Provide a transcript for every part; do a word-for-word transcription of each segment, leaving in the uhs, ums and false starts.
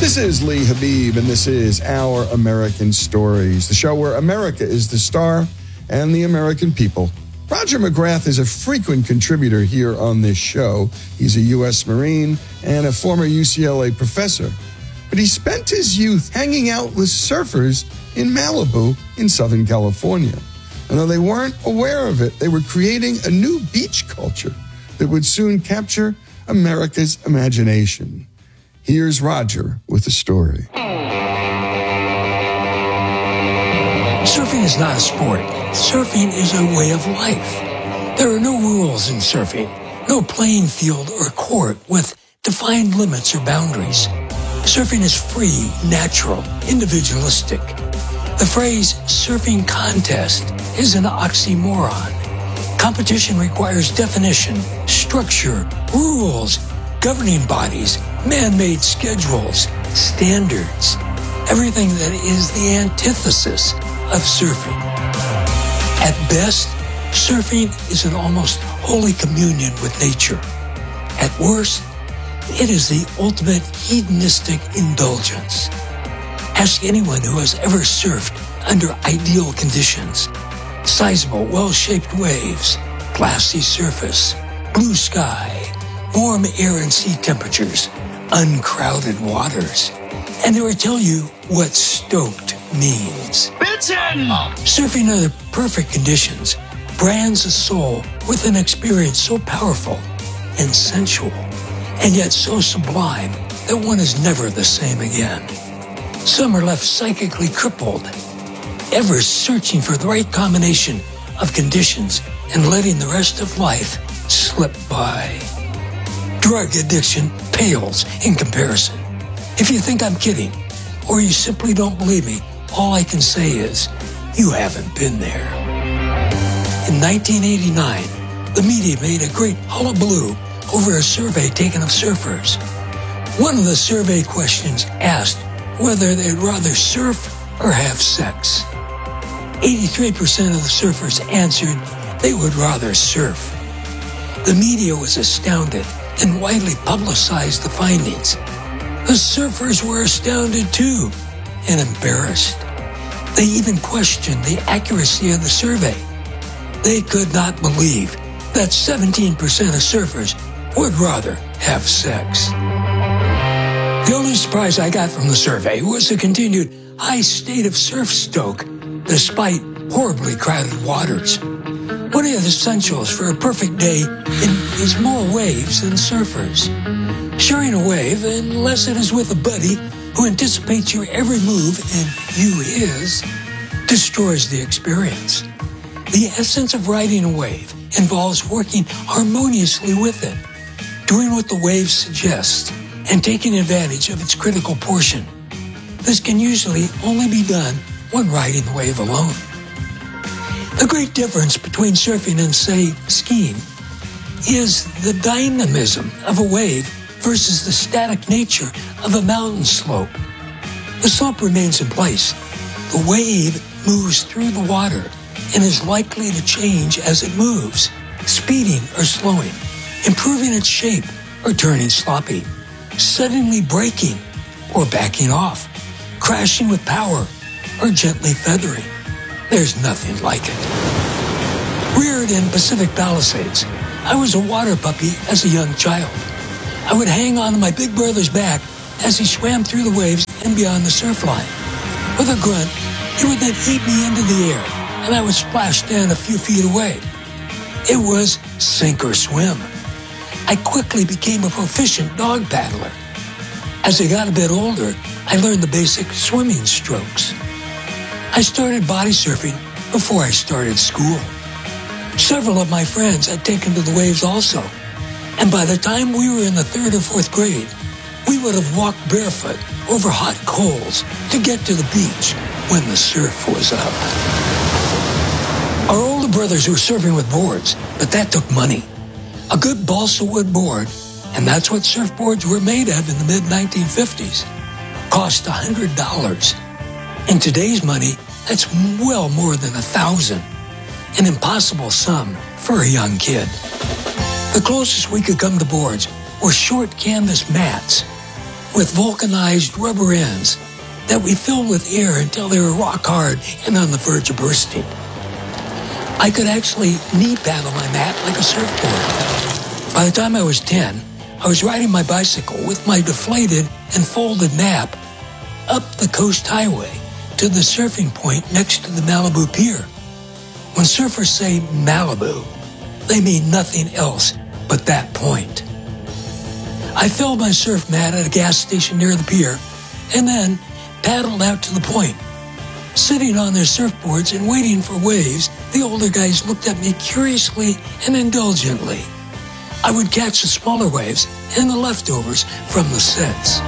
This is Lee Habib, and this is Our American Stories, the show where America is the star and the American people. Roger McGrath is a frequent contributor here on this show. He's a U S Marine and a former U C L A professor. But he spent his youth hanging out with surfers in Malibu in Southern California. And though they weren't aware of it, they were creating a new beach culture that would soon capture America's imagination. Here's Roger with the story. Surfing is not a sport. Surfing is a way of life. There are no rules in surfing, no playing field or court with defined limits or boundaries. Surfing is free, natural, individualistic. The phrase surfing contest is an oxymoron. Competition requires definition, structure, rules, governing bodies, man-made schedules, standards, everything that is the antithesis of surfing. At best, surfing is an almost holy communion with nature. At worst, it is the ultimate hedonistic indulgence. Ask anyone who has ever surfed under ideal conditions. Sizable, well-shaped waves, glassy surface, blue sky, warm air and sea temperatures, uncrowded waters. And they will tell you what stoked means. Bitchin'! Surfing under perfect conditions brands a soul with an experience so powerful and sensual, and yet so sublime that one is never the same again. Some are left psychically crippled, ever searching for the right combination of conditions and letting the rest of life slip by. Drug addiction pales in comparison. If you think I'm kidding, or you simply don't believe me, all I can say is, you haven't been there. In nineteen eighty-nine, the media made a great hullabaloo over a survey taken of surfers. One of the survey questions asked whether they'd rather surf or have sex. eighty-three percent of the surfers answered they would rather surf. The media was astounded and widely publicized the findings. The surfers were astounded too and embarrassed. They even questioned the accuracy of the survey. They could not believe that seventeen percent of surfers would rather have sex. The only surprise I got from the survey was the continued high state of surf stoke despite horribly crowded waters. One of the essentials for a perfect day is more waves than surfers. Sharing a wave, unless it is with a buddy who anticipates your every move and you his, destroys the experience. The essence of riding a wave involves working harmoniously with it, doing what the wave suggests, and taking advantage of its critical portion. This can usually only be done when riding the wave alone. The great difference between surfing and, say, skiing is the dynamism of a wave versus the static nature of a mountain slope. The slope remains in place. The wave moves through the water and is likely to change as it moves, speeding or slowing, improving its shape or turning sloppy, suddenly braking or backing off, crashing with power or gently feathering. There's nothing like it. Reared in Pacific Palisades, I was a water puppy as a young child. I would hang on to my big brother's back as he swam through the waves and beyond the surf line. With a grunt, he would then eat me into the air, and I would splash down a few feet away. It was sink or swim. I quickly became a proficient dog paddler. As I got a bit older, I learned the basic swimming strokes. I started body surfing before I started school. Several of my friends had taken to the waves also, and by the time we were in the third or fourth grade, we would have walked barefoot over hot coals to get to the beach when the surf was up. Our older brothers were surfing with boards, but that took money. A good balsa wood board, and that's what surfboards were made of in the mid nineteen fifties, cost one hundred dollars. In today's money, that's well more than a thousand. An impossible sum for a young kid. The closest we could come to boards were short canvas mats. with vulcanized rubber ends that we filled with air until they were rock hard and on the verge of bursting. I could actually knee paddle my mat like a surfboard. By the time I was ten, I was riding my bicycle with my deflated and folded map up the Coast Highway to the surfing point next to the Malibu Pier. When surfers say Malibu, they mean nothing else but that point. I filled my surf mat at a gas station near the pier and then paddled out to the point. Sitting on their surfboards and waiting for waves, the older guys looked at me curiously and indulgently. I would catch the smaller waves and the leftovers from the sets.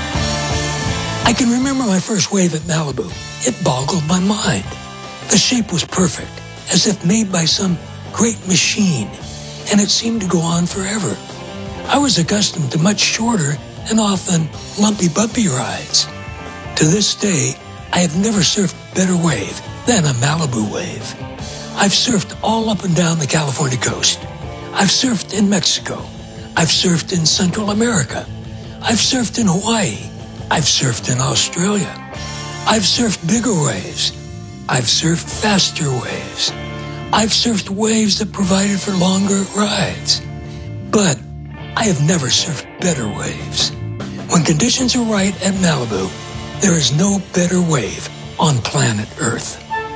I can remember my first wave at Malibu. It boggled my mind. The shape was perfect, as if made by some great machine, and it seemed to go on forever. I was accustomed to much shorter and often lumpy bumpy rides. To this day, I have never surfed a better wave than a Malibu wave. I've surfed all up and down the California coast. I've surfed in Mexico. I've surfed in Central America. I've surfed in Hawaii. I've surfed in Australia. I've surfed bigger waves. I've surfed faster waves. I've surfed waves that provided for longer rides. But I have never surfed better waves. When conditions are right at Malibu, there is no better wave on planet Earth.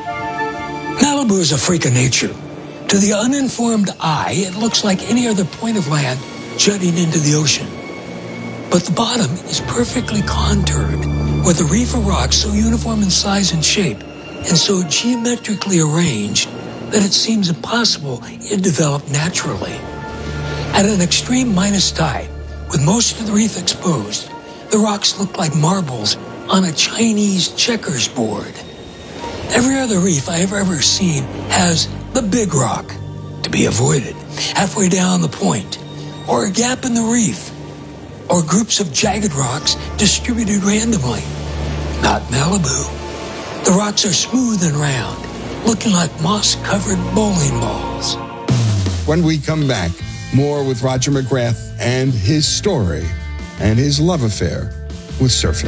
Malibu is a freak of nature. To the uninformed eye, it looks like any other point of land jutting into the ocean. But the bottom is perfectly contoured, with a reef of rocks so uniform in size and shape, and so geometrically arranged that it seems impossible it developed naturally. At an extreme minus tide, with most of the reef exposed, the rocks look like marbles on a Chinese checkers board. Every other reef I have ever seen has the big rock, to be avoided, halfway down the point, or a gap in the reef, or groups of jagged rocks distributed randomly. Not Malibu. The rocks are smooth and round, looking like moss-covered bowling balls. When we come back, more with Roger McGrath and his story and his love affair with surfing.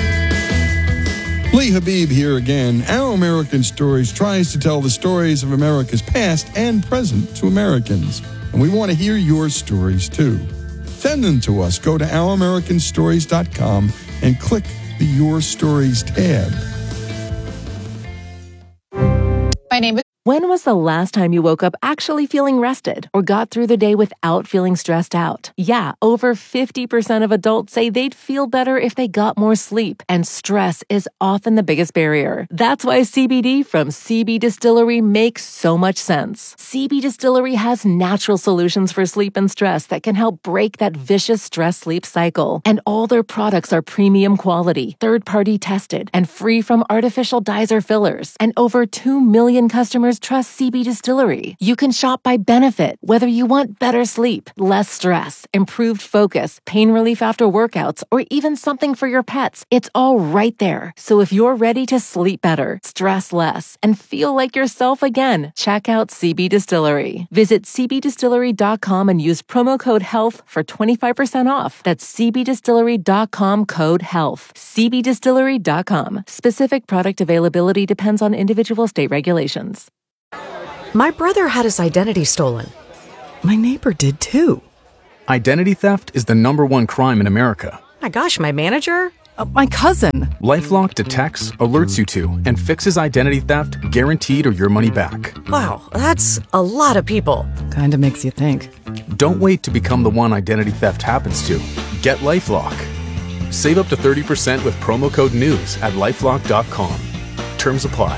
Lee Habib here again. Our American Stories tries to tell the stories of America's past and present to Americans. And we want to hear your stories too. Send them to us. Go to our american stories dot com and click the Your Stories tab. My name is... When was the last time you woke up actually feeling rested or got through the day without feeling stressed out? Yeah, over fifty percent of adults say they'd feel better if they got more sleep, and stress is often the biggest barrier. That's why C B D from C B Distillery makes so much sense. C B Distillery has natural solutions for sleep and stress that can help break that vicious stress-sleep cycle. And all their products are premium quality, third-party tested, and free from artificial dyes or fillers. And over two million customers trust C B Distillery. You can shop by benefit, whether you want better sleep, less stress, improved focus, pain relief after workouts, or even something for your pets. It's all right there. So if you're ready to sleep better, stress less, and feel like yourself again, check out C B Distillery. Visit c b distillery dot com and use promo code HEALTH for twenty-five percent off. That's c b distillery dot com code HEALTH. c b distillery dot com. Specific product availability depends on individual state regulations. My brother had his identity stolen. My neighbor did too. Identity theft is the number one crime in America. My gosh, my manager? Uh, my cousin. LifeLock detects, alerts you to, and fixes identity theft guaranteed or your money back. Wow, that's a lot of people. Kinda makes you think. Don't wait to become the one identity theft happens to. Get LifeLock. Save up to thirty percent with promo code NEWS at lifelock dot com. Terms apply.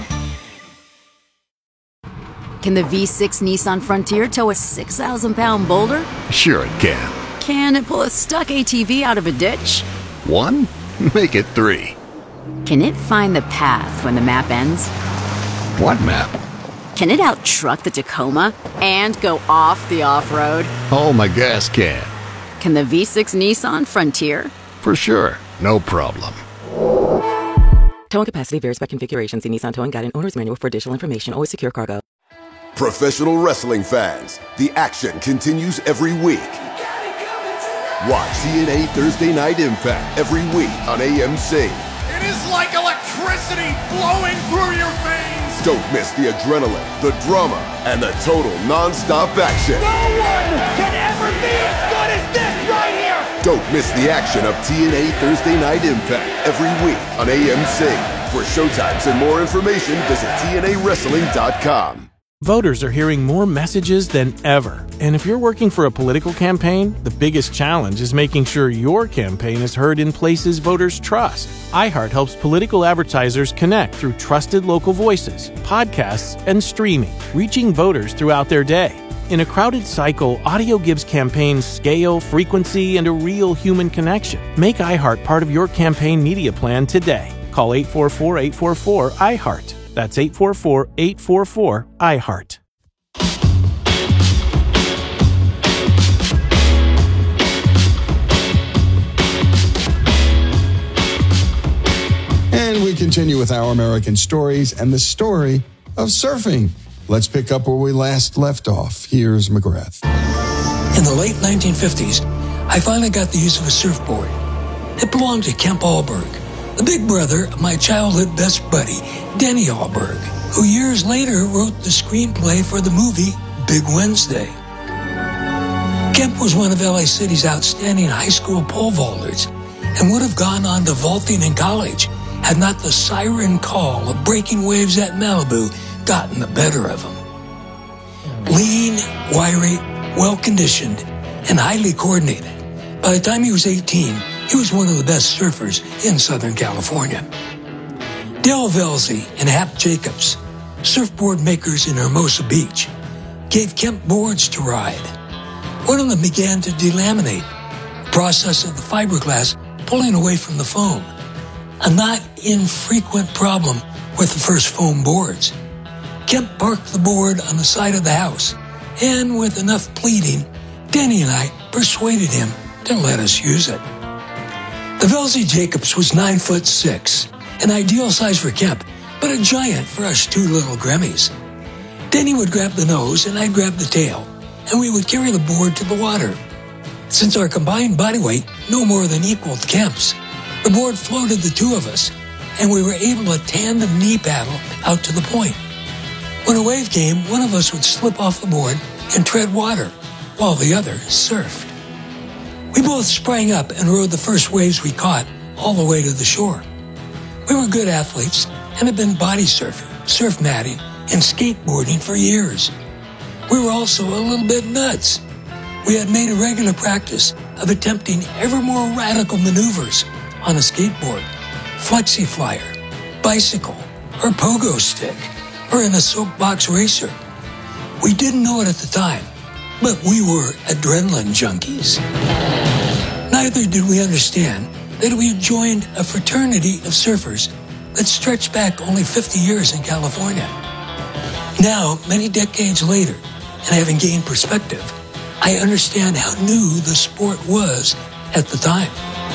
Can the V six Nissan Frontier tow a six thousand pound boulder? Sure it can. Can it pull a stuck A T V out of a ditch? One? Make it three. Can it find the path when the map ends? What map? Can it out-truck the Tacoma and go off the off-road? Oh, my gas can. Can the V six Nissan Frontier? For sure. No problem. Towing capacity varies by configuration. See Nissan Towing Guide and Owner's Manual for additional information. Always secure cargo. Professional wrestling fans, the action continues every week. Watch T N A Thursday Night Impact every week on A M C. It is like electricity flowing through your veins. Don't miss the adrenaline, the drama, and the total non-stop action. No one can ever be as good as this right here. Don't miss the action of T N A Thursday Night Impact every week on A M C. For showtimes and more information, visit T N A wrestling dot com. Voters are hearing more messages than ever. And if you're working for a political campaign, the biggest challenge is making sure your campaign is heard in places voters trust. iHeart helps political advertisers connect through trusted local voices, podcasts, and streaming, reaching voters throughout their day. In a crowded cycle, audio gives campaigns scale, frequency, and a real human connection. Make iHeart part of your campaign media plan today. Call eight four four, eight four four, iHeart. That's eight four four, eight four four, iHeart. And we continue with Our American Stories and the story of surfing. Let's pick up where we last left off. Here's McGrath. In the late nineteen fifties, I finally got the use of a surfboard. It belonged to Kemp Alberg, the big brother of my childhood best buddy, Denny Alberg, who years later wrote the screenplay for the movie Big Wednesday. Kemp was one of L A City's outstanding high school pole vaulters and would have gone on to vaulting in college had not the siren call of breaking waves at Malibu gotten the better of him. Lean, wiry, well-conditioned, and highly coordinated, by the time he was eighteen, he was one of the best surfers in Southern California. Dale Velzy and Hap Jacobs, surfboard makers in Hermosa Beach, gave Kemp boards to ride. One of them began to delaminate, the process of the fiberglass pulling away from the foam, a not infrequent problem with the first foam boards. Kemp parked the board on the side of the house, and with enough pleading, Denny and I persuaded him to let us use it. The Velzy Jacobs was nine foot six, an ideal size for Kemp, but a giant for us two little gremmies. Denny would grab the nose and I'd grab the tail, and we would carry the board to the water. Since our combined body weight no more than equaled Kemp's, the board floated the two of us, and we were able to tandem knee paddle out to the point. When a wave came, one of us would slip off the board and tread water, while the other surfed. We both sprang up and rode the first waves we caught all the way to the shore. We were good athletes and had been body surfing, surf matting, and skateboarding for years. We were also a little bit nuts. We had made a regular practice of attempting ever more radical maneuvers on a skateboard, flexi flyer, bicycle, or pogo stick, or in a soapbox racer. We didn't know it at the time, but we were adrenaline junkies. Neither did we understand that we had joined a fraternity of surfers that stretched back only fifty years in California. Now, many decades later, and having gained perspective, I understand how new the sport was at the time.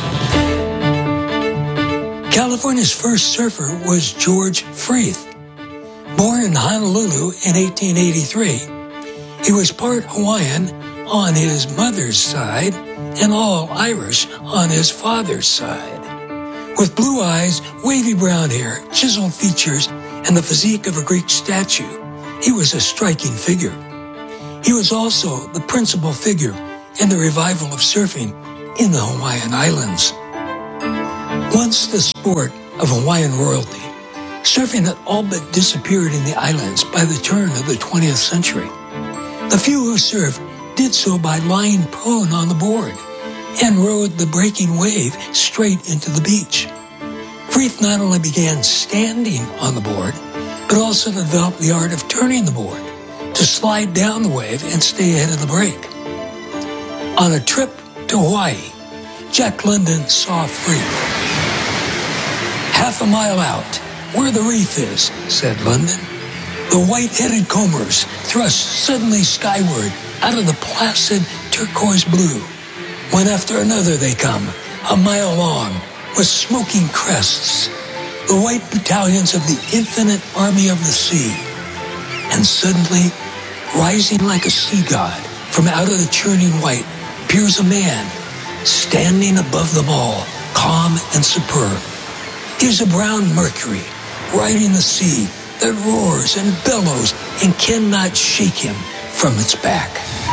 California's first surfer was George Freeth. Born in Honolulu in eighteen eighty-three, he was part Hawaiian on his mother's side and all Irish on his father's side. With blue eyes, wavy brown hair, chiseled features, and the physique of a Greek statue, he was a striking figure. He was also the principal figure in the revival of surfing in the Hawaiian Islands. Once the sport of Hawaiian royalty, surfing had all but disappeared in the islands by the turn of the twentieth century. The few who surfed did so by lying prone on the board and rode the breaking wave straight into the beach. Freeth not only began standing on the board, but also developed the art of turning the board to slide down the wave and stay ahead of the break. On a trip to Hawaii, Jack London saw Freeth. "Half a mile out, where the reef is," said London. The white-headed combers thrust suddenly skyward out of the placid turquoise blue. One after another they come, a mile long, with smoking crests, the white battalions of the infinite army of the sea. And suddenly, rising like a sea god, from out of the churning white, appears a man, standing above them all, calm and superb. He is a brown Mercury, riding the sea that roars and bellows and cannot shake him from its back.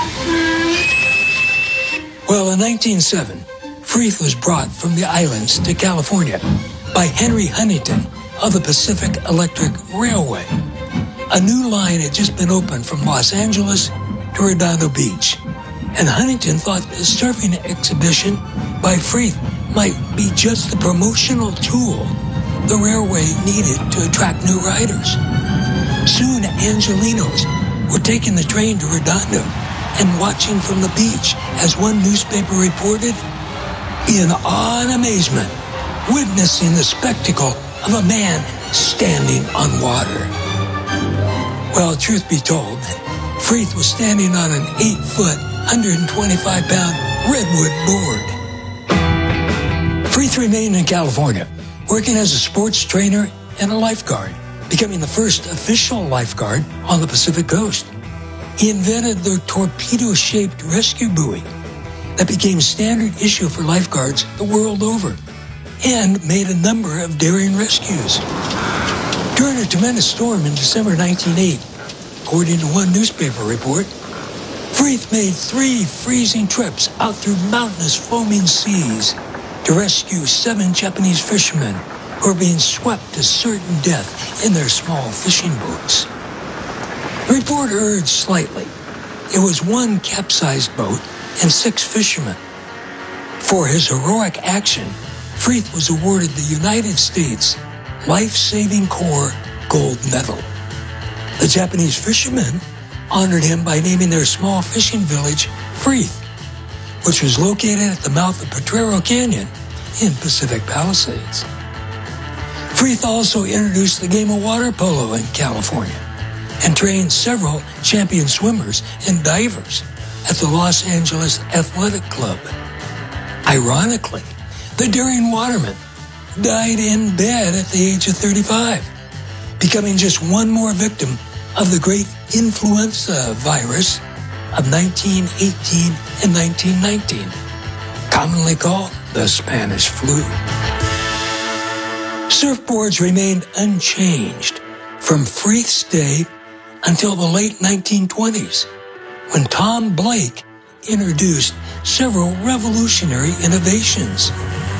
Well, in nineteen oh seven, Freeth was brought from the islands to California by Henry Huntington of the Pacific Electric Railway. A new line had just been opened from Los Angeles to Redondo Beach, and Huntington thought the surfing exhibition by Freeth might be just the promotional tool the railway needed to attract new riders. Soon, Angelinos were taking the train to Redondo and watching from the beach as one newspaper reported, in awe and amazement, witnessing the spectacle of a man standing on water. Well, truth be told, Freeth was standing on an eight-foot, one hundred twenty-five pound redwood board. Freeth remained in California, working as a sports trainer and a lifeguard, becoming the first official lifeguard on the Pacific coast. He invented the torpedo-shaped rescue buoy that became standard issue for lifeguards the world over, and made a number of daring rescues. During a tremendous storm in December nineteen oh eight, according to one newspaper report, Freeth made three freezing trips out through mountainous foaming seas to rescue seven Japanese fishermen who were being swept to certain death in their small fishing boats. The report erred slightly. It was one capsized boat and six fishermen. For his heroic action, Freeth was awarded the United States Life-Saving Corps Gold Medal. The Japanese fishermen honored him by naming their small fishing village Freeth, which was located at the mouth of Potrero Canyon in Pacific Palisades. Freeth also introduced the game of water polo in California and trained several champion swimmers and divers at the Los Angeles Athletic Club. Ironically, the daring waterman died in bed at the age of thirty-five, becoming just one more victim of the great influenza virus of nineteen eighteen and nineteen nineteen, commonly called the Spanish flu. Surfboards remained unchanged from Freeth's day until the late nineteen twenties, when Tom Blake introduced several revolutionary innovations.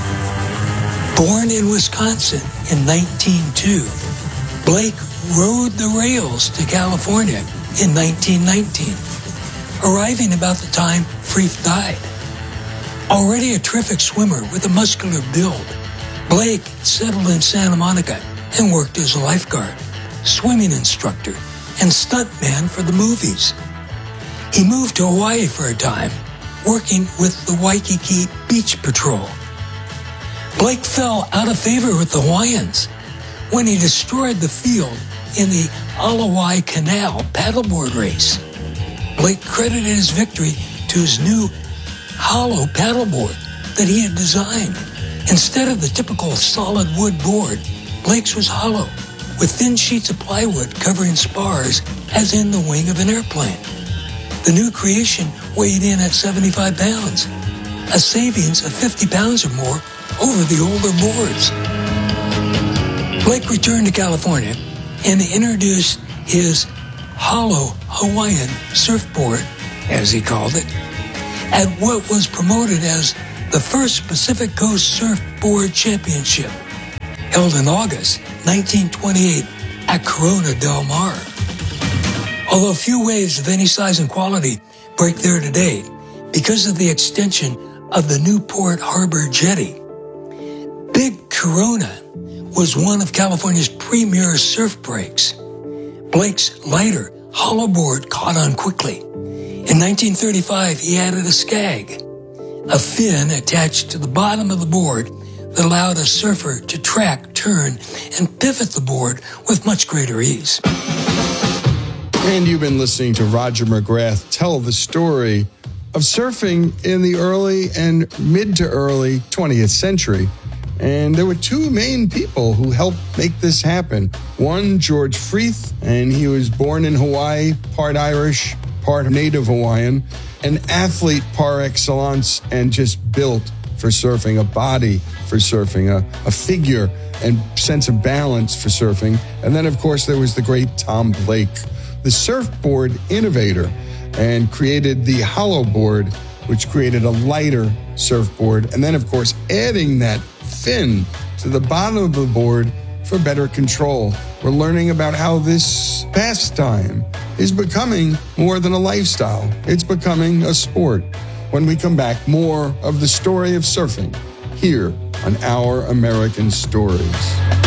Born in Wisconsin in nineteen oh two, Blake rode the rails to California in nineteen nineteen, arriving about the time Freeth died. Already a terrific swimmer with a muscular build, Blake settled in Santa Monica and worked as a lifeguard, swimming instructor, and stuntman for the movies. He moved to Hawaii for a time, working with the Waikiki Beach Patrol. Blake fell out of favor with the Hawaiians when he destroyed the field in the Alawai Canal paddleboard race. Blake credited his victory to his new hollow paddleboard that he had designed. Instead of the typical solid wood board, Blake's was hollow, with thin sheets of plywood covering spars as in the wing of an airplane. The new creation weighed in at seventy-five pounds, a savings of fifty pounds or more over the older boards. Blake returned to California and introduced his hollow Hawaiian surfboard, as he called it, at what was promoted as the first Pacific Coast Surfboard Championship, held in August nineteen twenty-eight at Corona del Mar. Although few waves of any size and quality break there today because of the extension of the Newport Harbor Jetty, Big Corona was one of California's premier surf breaks. Blake's lighter, hollow board caught on quickly. In nineteen thirty-five, he added a skag, a fin attached to the bottom of the board that allowed a surfer to track, turn, and pivot the board with much greater ease. And you've been listening to Roger McGrath tell the story of surfing in the early and mid to early twentieth century. And there were two main people who helped make this happen. One, George Freeth, and he was born in Hawaii, part Irish, part native Hawaiian, an athlete par excellence, and just built for surfing, a body for surfing, a, a figure and sense of balance for surfing. And then, of course, there was the great Tom Blake, the surfboard innovator, and created the hollow board, which created a lighter surfboard. And then, of course, adding that fin to the bottom of the board for better control. We're learning about how this pastime is becoming more than a lifestyle. It's becoming a sport. When we come back, more of the story of surfing here on Our American Stories.